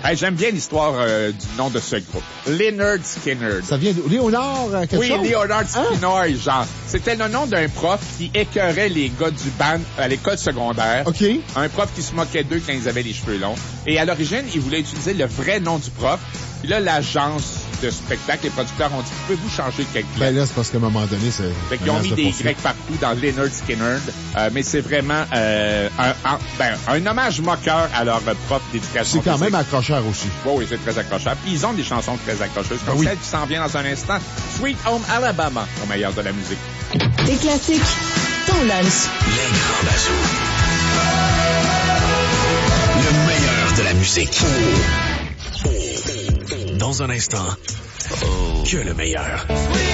Hey, j'aime bien l'histoire du nom de ce groupe. Lynyrd Skynyrd. Ça vient de Léonard quelque chose? Oui, Leonard Skinner, genre. C'était le nom d'un prof qui écœurait les gars du band à l'école secondaire. OK. Un prof qui se moquait d'eux quand ils avaient les cheveux longs. Et à l'origine, il voulait utiliser le vrai nom du prof. Puis là, l'agence de spectacle, les producteurs ont dit, pouvez-vous changer quelques lettres? Ben là, c'est parce qu'à un moment donné, c'est... Fait qu'ils ont mis des Y partout dans Lynyrd Skynyrd. Mais c'est vraiment un hommage moqueur à leur prof d'éducation. C'est quand physique. même accrocheur aussi. Oui, c'est très accrocheur. Puis ils ont des chansons très accrocheuses, comme celle qui s'en vient dans un instant. Sweet Home Alabama, au meilleur de la musique. Des classiques, ton lunch. Les grands bazous. Le meilleur de la musique. Dans un instant, que le meilleur.